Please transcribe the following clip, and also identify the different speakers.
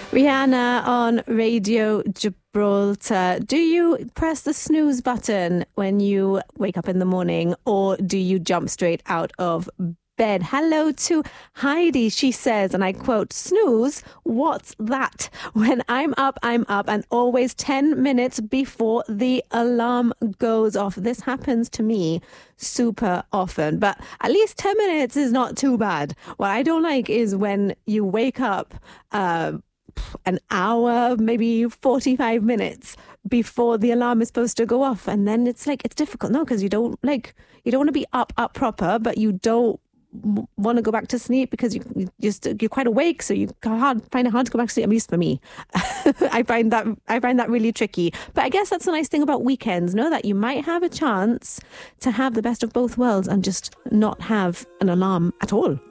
Speaker 1: Rihanna on Radio Gibraltar. Do you press the snooze button when you wake up in the morning, or do you jump straight out of bed? Hello to Heidi. She says, and I quote, "Snooze? What's that? When I'm up, and always 10 minutes before the alarm goes off." This happens to me super often, but at least 10 minutes is not too bad. What I don't like is when you wake up an hour, maybe 45 minutes before the alarm is supposed to go off. And then it's difficult. No, because you don't want to be up proper, but you don't want to go back to sleep because you're quite awake. So you find it hard to go back to sleep, at least for me. I find that really tricky. But I guess that's the nice thing about weekends, know that you might have a chance to have the best of both worlds and just not have an alarm at all.